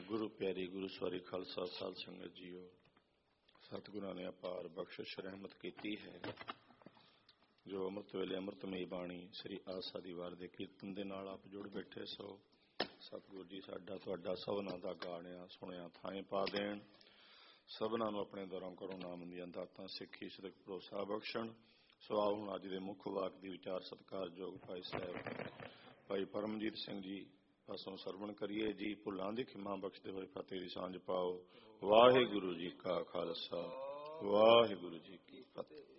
गुरु प्यारी गुरु सवारी खालसा साध संगत जीओ, सतगुरां ने अपार बख्शिश रहमत की है। जो अमृत वेले अमृतमई बाणी श्री आसा दी वार दे कीर्तन दे नाल आप जुड़ बैठे सो। सतगुरु जी साडा तुहाडा सबना दा गाणिया सुनिया थाएं पा देण। सबना नूं अपने दरों करो नाम दीआं दातां सिੱਖੀ सिदक भरोसा बख्शण। सो आओ हुण अज दे मुख वाक दी विचार सत्कारयोग भाई साहब भाई परमजीत सिंह जी पासों सरवण करिए जी। भुलां दी खिमा बख्शदे होए फतेह दी सांझ पाओ। वाहिगुरु जी का खालसा वाहिगुरु जी की फतेह।